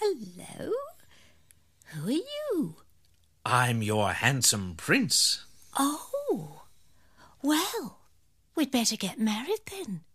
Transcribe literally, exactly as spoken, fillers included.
Hello? Who are you? I'm your handsome prince. Oh, well, we'd better get married then.